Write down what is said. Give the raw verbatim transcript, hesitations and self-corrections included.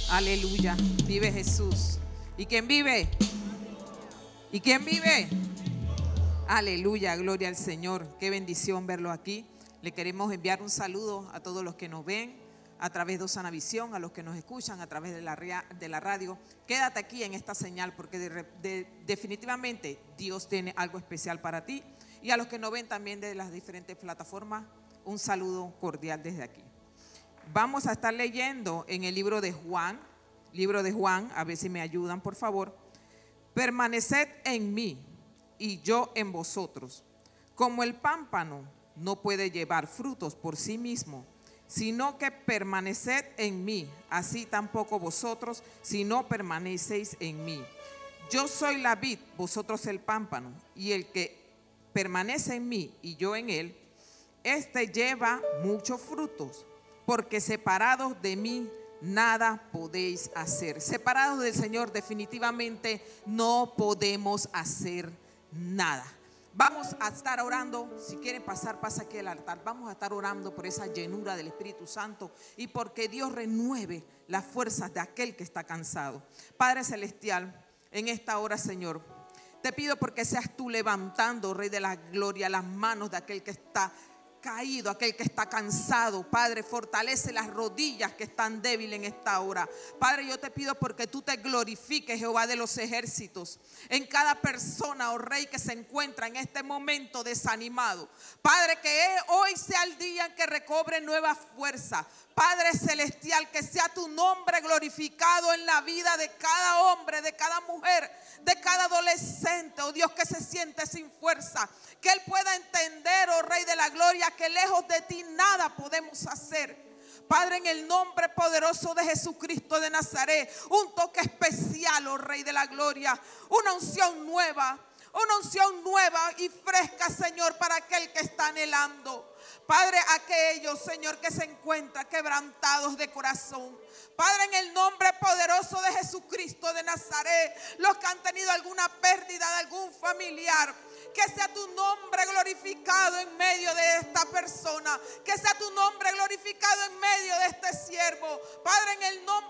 Aleluya. Vive Jesús. ¿Y quién vive? ¿Y quién vive? Aleluya, gloria al Señor. Qué bendición verlo aquí. Le queremos enviar un saludo a todos los que nos ven a través de Osana Visión, a los que nos escuchan a través de la, de la radio. Quédate aquí en esta señal porque de, de, definitivamente Dios tiene algo especial para ti. Y a los que nos ven también de las diferentes plataformas, un saludo cordial desde aquí. Vamos a estar leyendo en el libro de Juan, libro de Juan, a ver si me ayudan por favor. Permaneced en mí y yo en vosotros. Como el pámpano no puede llevar frutos por sí mismo, sino que permaneced en mí, así tampoco vosotros, si no permanecéis en mí. Yo soy la vid, vosotros el pámpano, y el que permanece en mí y yo en él, este lleva muchos frutos, porque separados de mí nada podéis hacer. Separados del Señor definitivamente no podemos hacer nada. Vamos a estar orando, si quieren pasar, pasa aquí al altar. Vamos a estar orando por esa llenura del Espíritu Santo y porque Dios renueve las fuerzas de aquel que está cansado. Padre Celestial, en esta hora, Señor, te pido porque seas tú levantando, Rey de la Gloria, las manos de aquel que está caído, aquel que está cansado. Padre, fortalece las rodillas que están débiles en esta hora. Padre, yo te pido porque tú te glorifiques, Jehová de los ejércitos, en cada persona, oh Rey, que se encuentra en este momento desanimado. Padre, que hoy sea el día en que recobre nueva fuerza. Padre Celestial, que sea tu nombre glorificado en la vida de cada hombre, de cada mujer, de cada adolescente, oh Dios, que se siente sin fuerza. Que él pueda entender, oh Rey de la Gloria, que lejos de ti nada podemos hacer. Padre, en el nombre poderoso de Jesucristo de Nazaret, un toque especial, oh Rey de la Gloria, una unción nueva, una unción nueva y fresca, Señor, para aquel que está anhelando. Padre, aquellos, Señor, que se encuentran quebrantados de corazón. Padre, en el nombre poderoso de Jesucristo de Nazaret, los que han tenido alguna pérdida de algún familiar, que sea tu nombre glorificado en medio de esta persona, que sea tu nombre glorificado en medio de este siervo. Padre, en el nombre